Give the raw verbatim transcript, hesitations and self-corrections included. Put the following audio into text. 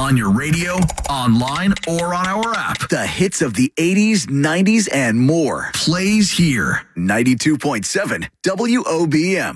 On your radio, online, or on our app. The hits of the eighties, nineties, and more. Plays here. ninety-two point seven W O B M.